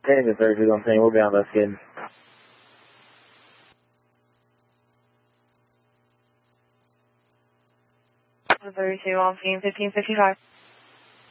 Hey, the 32 on thing, we'll be on investigating. 32 on scene, 1555.